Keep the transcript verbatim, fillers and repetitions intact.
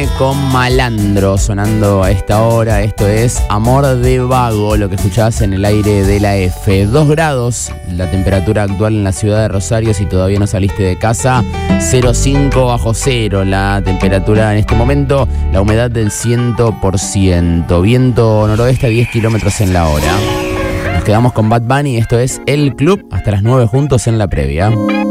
con Malandro sonando a esta hora. Esto es Amor de Vago, lo que escuchabas en el aire de la F. Dos grados la temperatura actual en la ciudad de Rosario. Si todavía no saliste de casa, cero coma cinco bajo cero la temperatura en este momento. La humedad del cien por ciento. Viento noroeste a diez kilómetros en la hora. Nos quedamos con Bad Bunny. Esto es El Club. Hasta las nueve juntos en la previa.